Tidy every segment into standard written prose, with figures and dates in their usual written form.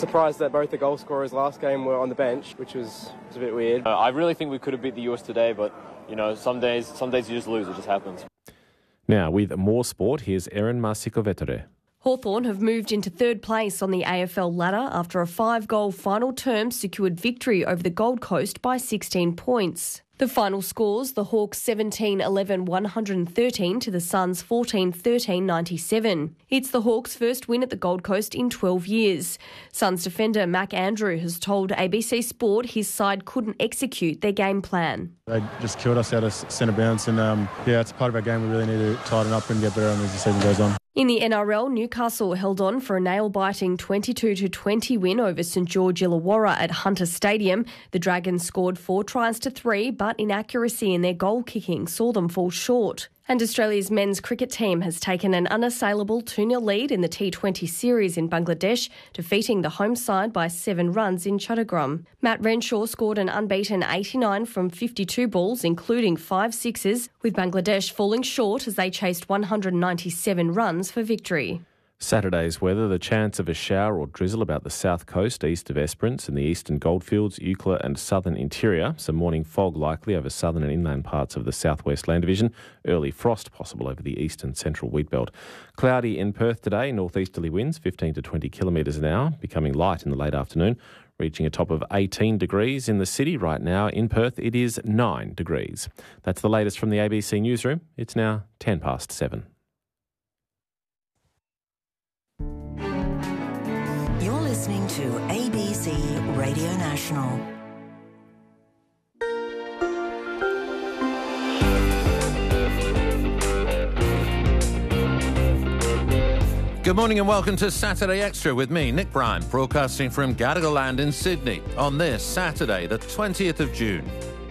Surprised that both the goal scorers last game were on the bench, which was a bit weird. I really think we could have beat the US today, but, some days you just lose. It just happens. Now, with more sport, here's Erin Marsikovetere. Hawthorn have moved into third place on the AFL ladder after a 5-goal final term secured victory over the Gold Coast by 16 points. The final scores, the Hawks 17-11-113 to the Suns 14-13-97. It's the Hawks' first win at the Gold Coast in 12 years. Suns defender Mac Andrew has told ABC Sport his side couldn't execute their game plan. They just killed us out of centre bounce and, it's part of our game we really need to tighten up and get better on as the season goes on. In the NRL, Newcastle held on for a nail-biting 22-20 win over St George Illawarra at Hunter Stadium. The Dragons scored 4 tries to 3, but inaccuracy in their goal kicking saw them fall short. And Australia's men's cricket team has taken an unassailable 2-0 lead in the T20 series in Bangladesh, defeating the home side by 7 runs in Chattagrum. Matt Renshaw scored an unbeaten 89 from 52 balls, including 5 sixes, with Bangladesh falling short as they chased 197 runs for victory. Saturday's weather, the chance of a shower or drizzle about the south coast, east of Esperance and the eastern goldfields, Eucla and southern interior. Some morning fog likely over southern and inland parts of the southwest land division. Early frost possible over the east and central wheat belt. Cloudy in Perth today, northeasterly winds 15 to 20 kilometres an hour, becoming light in the late afternoon, reaching a top of 18 degrees in the city. Right now in Perth it is 9 degrees. That's the latest from the ABC Newsroom. It's now 7:10. You're listening to ABC Radio National. Good morning and welcome to Saturday Extra with me, Nick Bryan, broadcasting from Gadigal Land in Sydney on this Saturday, the 20th of June.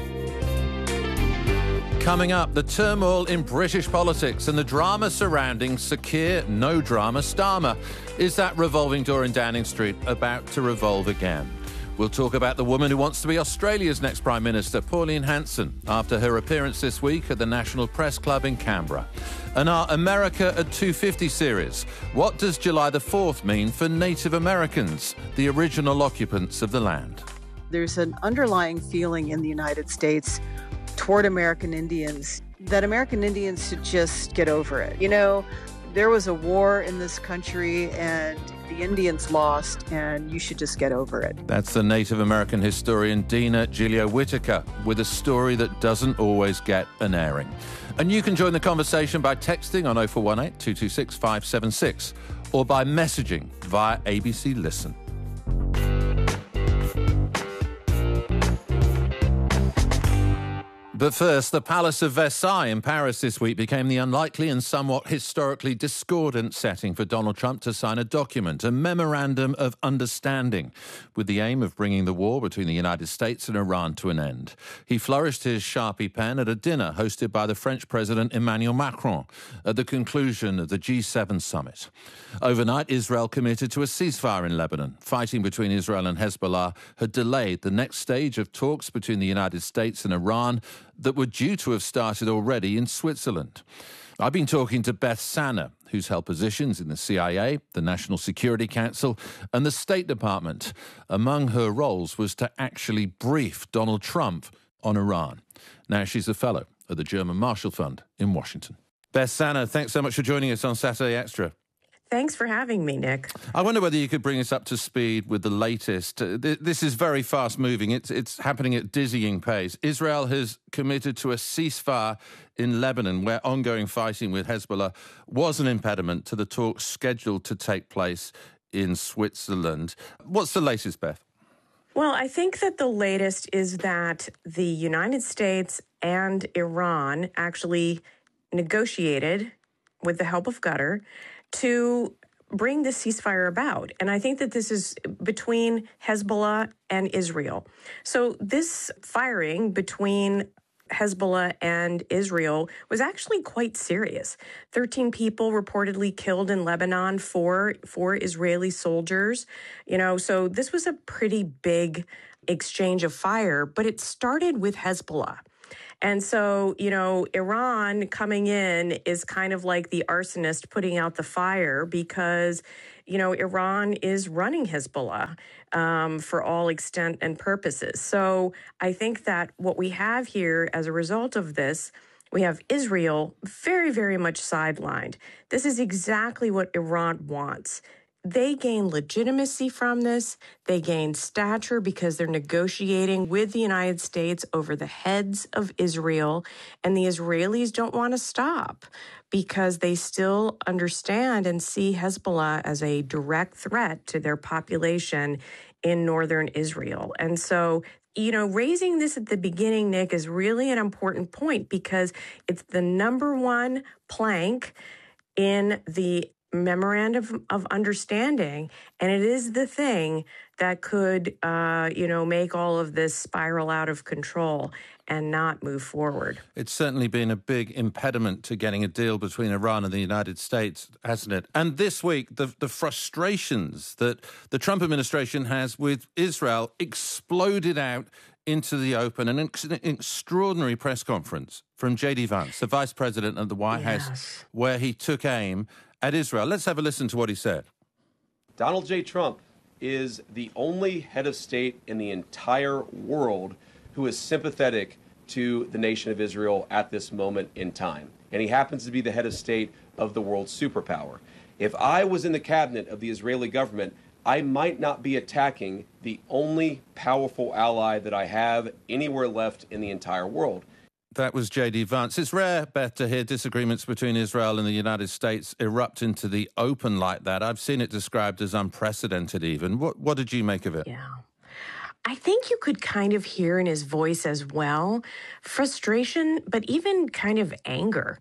Coming up, the turmoil in British politics and the drama surrounding Sir Keir No Drama Starmer. Is that revolving door in Downing Street about to revolve again? We'll talk about the woman who wants to be Australia's next Prime Minister, Pauline Hanson, after her appearance this week at the National Press Club in Canberra. And our America at 250 series. What does July the 4th mean for Native Americans, the original occupants of the land? There's an underlying feeling in the United States toward American Indians that American Indians should just get over it. There was a war in this country and the Indians lost, and you should just get over it. That's the Native American historian Dina Gilio-Whitaker with a story that doesn't always get an airing. And you can join the conversation by texting on 0418 226 576 or by messaging via ABC Listen. But first, the Palace of Versailles in Paris this week became the unlikely and somewhat historically discordant setting for Donald Trump to sign a document, a memorandum of understanding, with the aim of bringing the war between the United States and Iran to an end. He flourished his Sharpie pen at a dinner hosted by the French President Emmanuel Macron at the conclusion of the G7 summit. Overnight, Israel committed to a ceasefire in Lebanon. Fighting between Israel and Hezbollah had delayed the next stage of talks between the United States and Iran that were due to have started already in Switzerland. I've been talking to Beth Sanner, who's held positions in the CIA, the National Security Council, and the State Department. Among her roles was to actually brief Donald Trump on Iran. Now she's a fellow at the German Marshall Fund in Washington. Beth Sanner, thanks so much for joining us on Saturday Extra. Thanks for having me, Nick. I wonder whether you could bring us up to speed with the latest. This is very fast-moving. It's happening at dizzying pace. Israel has committed to a ceasefire in Lebanon, where ongoing fighting with Hezbollah was an impediment to the talks scheduled to take place in Switzerland. What's the latest, Beth? Well, I think that the latest is that the United States and Iran actually negotiated, with the help of Qatar, to bring this ceasefire about. And I think that this is between Hezbollah and Israel. So this firing between Hezbollah and Israel was actually quite serious. 13 people reportedly killed in Lebanon, four Israeli soldiers. So this was a pretty big exchange of fire, but it started with Hezbollah. And so, Iran coming in is kind of like the arsonist putting out the fire because, Iran is running Hezbollah for all extent and purposes. So I think that what we have here as a result of this, we have Israel very, very much sidelined. This is exactly what Iran wants. They gain legitimacy from this. They gain stature because they're negotiating with the United States over the heads of Israel. And the Israelis don't want to stop because they still understand and see Hezbollah as a direct threat to their population in northern Israel. And so, raising this at the beginning, Nick, is really an important point because it's the number one plank in the memorandum of understanding, and it is the thing that could, make all of this spiral out of control and not move forward. It's certainly been a big impediment to getting a deal between Iran and the United States, hasn't it? And this week, the frustrations that the Trump administration has with Israel exploded out into the open. An extraordinary press conference from J.D. Vance, the vice president of the White House, where he took aim at Israel. Let's have a listen to what he said. Donald J. Trump is the only head of state in the entire world who is sympathetic to the nation of Israel at this moment in time. And he happens to be the head of state of the world's superpower. If I was in the cabinet of the Israeli government, I might not be attacking the only powerful ally that I have anywhere left in the entire world. That was J.D. Vance. It's rare, Beth, to hear disagreements between Israel and the United States erupt into the open like that. I've seen it described as unprecedented even. What did you make of it? Yeah. I think you could kind of hear in his voice as well, frustration, but even kind of anger,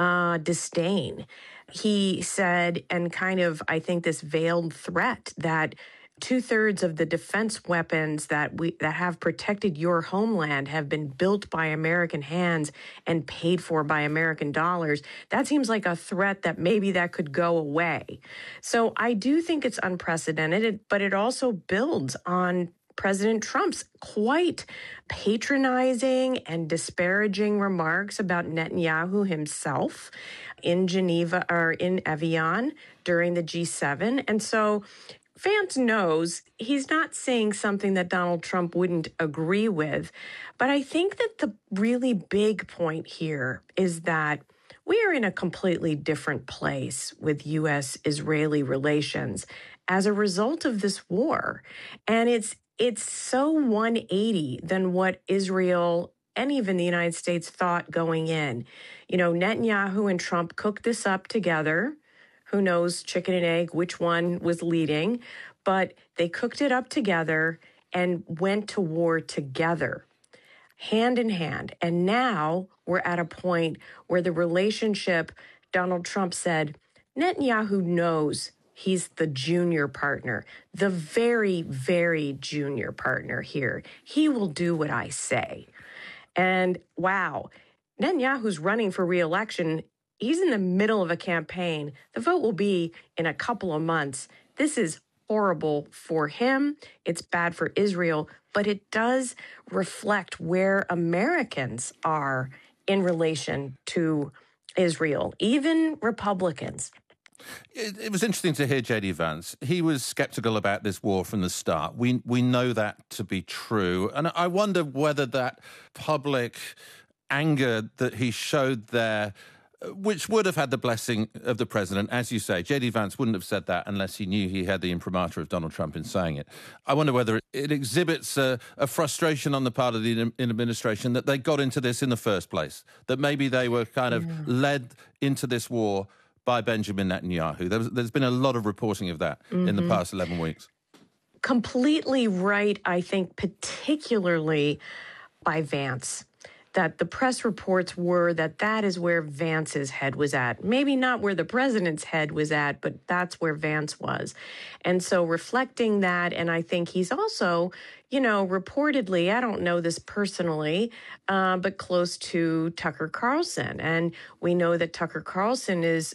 disdain. He said, and kind of, I think, this veiled threat that 2/3 of the defense weapons that have protected your homeland have been built by American hands and paid for by American dollars. That seems like a threat that maybe that could go away. So I do think it's unprecedented, but it also builds on President Trump's quite patronizing and disparaging remarks about Netanyahu himself in Geneva or in Evian during the G7. And so Vance knows he's not saying something that Donald Trump wouldn't agree with. But I think that the really big point here is that we are in a completely different place with U.S.-Israeli relations as a result of this war. And it's so 180 than what Israel and even the United States thought going in. Netanyahu and Trump cooked this up together. Who knows, chicken and egg, which one was leading, but they cooked it up together and went to war together, hand in hand. And now we're at a point where the relationship, Donald Trump said, Netanyahu knows he's the junior partner, the very, very junior partner here. He will do what I say. And wow, Netanyahu's running for re-election. He's in the middle of a campaign. The vote will be in a couple of months. This is horrible for him. It's bad for Israel, but it does reflect where Americans are in relation to Israel, even Republicans. It was interesting to hear J.D. Vance. He was skeptical about this war from the start. We know that to be true. And I wonder whether that public anger that he showed there, which would have had the blessing of the president, as you say. J.D. Vance wouldn't have said that unless he knew he had the imprimatur of Donald Trump in saying it. I wonder whether it exhibits a frustration on the part of the administration that they got into this in the first place, that maybe they were kind of led into this war by Benjamin Netanyahu. There's been a lot of reporting of that in the past 11 weeks. Completely right, I think, particularly by Vance, that the press reports were that is where Vance's head was at. Maybe not where the president's head was at, but that's where Vance was. And so reflecting that, and I think he's also, reportedly, I don't know this personally, but close to Tucker Carlson. And we know that Tucker Carlson is,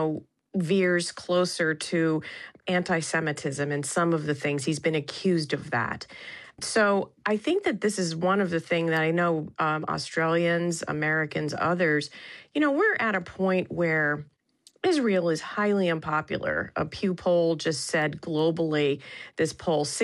veers closer to anti-Semitism and some of the things. He's been accused of that. So I think that this is one of the things that I know Australians, Americans, others, we're at a point where Israel is highly unpopular. A Pew poll just said globally, this poll,